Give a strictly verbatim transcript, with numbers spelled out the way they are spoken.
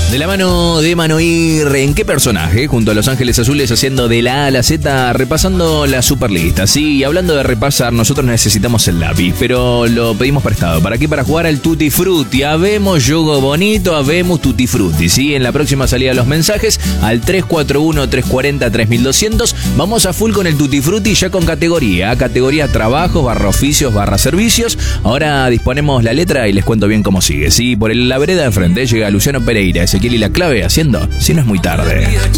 De la mano de Manoir, ¿en qué personaje? Junto a Los Ángeles Azules haciendo de la A a la Z, repasando la superlista. Sí, hablando de repasar, nosotros necesitamos el lápiz, pero lo pedimos prestado. ¿Para qué? Para jugar al Tutti Frutti. Habemos Yogo Bonito, habemos Tutti Frutti. Sí, en la próxima salida de los mensajes, al tres cuatro uno, tres cuatro cero, tres mil doscientos, vamos a full con el Tutti Frutti, ya con categoría. Categoría trabajos, barra oficios, barra servicios. Ahora disponemos la letra y les cuento bien cómo sigue. Sí, por el, la vereda de enfrente llega Luciano Pereira, Ezequiel y la clave haciendo Si no es muy tarde.